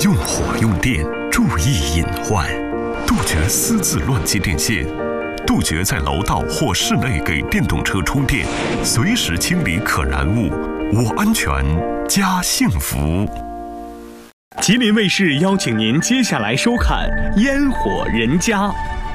用火用电，注意隐患，杜绝私自乱接电线，杜绝在楼道或室内给电动车充电，随时清理可燃物。我安全，家幸福。 吉林卫视邀请您接下来收看《烟火人家》。